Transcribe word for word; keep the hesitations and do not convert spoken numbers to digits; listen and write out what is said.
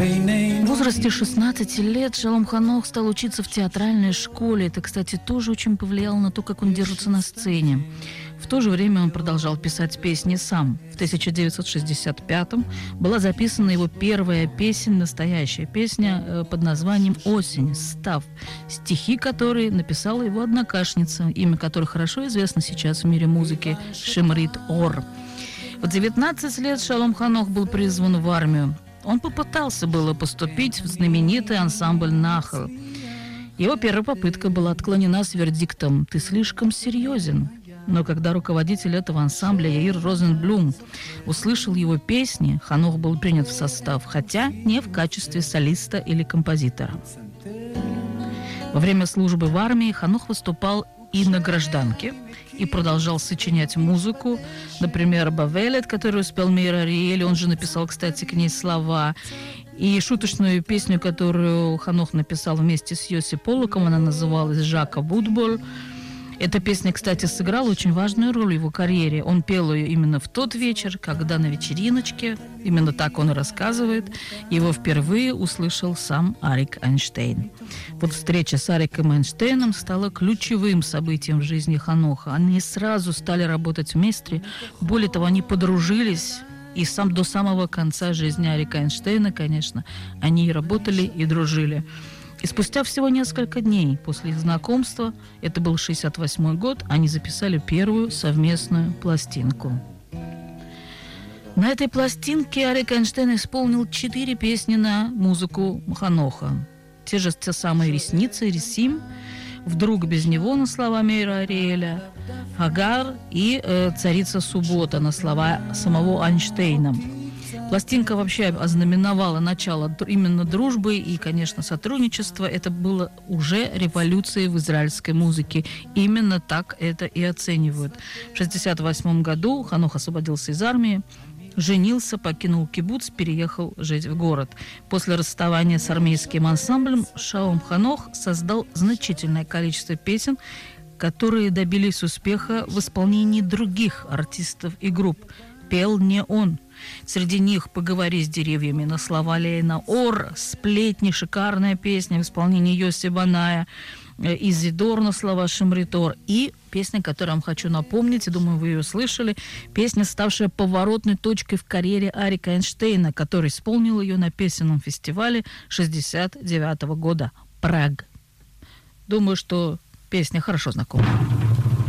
В возрасте шестнадцати лет Шалом Ханох стал учиться в театральной школе. Это, кстати, тоже очень повлияло на то, как он держится на сцене. В то же время он продолжал писать песни сам. В тысяча девятьсот шестьдесят пятом была записана его первая песня, настоящая песня под названием «Осень», «Став», стихи которой написала его однокашница, имя которой хорошо известно сейчас в мире музыки, Шимрит Ор. В девятнадцать лет Шалом Ханох был призван в армию. Он попытался было поступить в знаменитый ансамбль «Нахал». Его первая попытка была отклонена с вердиктом «Ты слишком серьезен». Но когда руководитель этого ансамбля Яир Розенблюм услышал его песни, Ханох был принят в состав, хотя не в качестве солиста или композитора. Во время службы в армии Ханох выступал и на гражданке, и продолжал сочинять музыку. Например, «Бавелет», который успел Мейр Ариэль, он же написал, кстати, к ней слова. И шуточную песню, которую Ханох написал вместе с Йоси Полоком, она называлась «Жака Будболь». Эта песня, кстати, сыграла очень важную роль в его карьере. Он пел ее именно в тот вечер, когда на вечериночке, именно так он и рассказывает, его впервые услышал сам Арик Эйнштейн. Вот встреча с Ариком Эйнштейном стала ключевым событием в жизни Ханоха. Они сразу стали работать вместе. Более того, они подружились. И сам, до самого конца жизни Арика Эйнштейна, конечно, они и работали, и дружили. И спустя всего несколько дней после их знакомства, это был шестьдесят восьмой год, они записали первую совместную пластинку. На этой пластинке Арик Эйнштейн исполнил четыре песни на музыку Ханоха. Те же те самые «Ресницы», «Ресим», «Вдруг без него» на слова Мейра Ариэля, «Агар» и э, «Царица Суббота» на слова самого Эйнштейна. Пластинка вообще ознаменовала начало именно дружбы и, конечно, сотрудничества. Это было уже революцией в израильской музыке. Именно так это и оценивают. В шестьдесят восьмом году Ханох освободился из армии, женился, покинул кибуц, переехал жить в город. После расставания с армейским ансамблем Шалом Ханох создал значительное количество песен, которые добились успеха в исполнении других артистов и групп. Пел не он. Среди них «Поговори с деревьями» на слова Лейна Ор, «Сплетни», шикарная песня в исполнении Йоси Баная, «Изидор» на слова Шимрит Ор и песня, которую я вам хочу напомнить, и думаю, вы ее слышали, песня, ставшая поворотной точкой в карьере Арика Эйнштейна, который исполнил ее на песенном фестивале шестьдесят девятого года «Праг». Думаю, что песня хорошо знакома.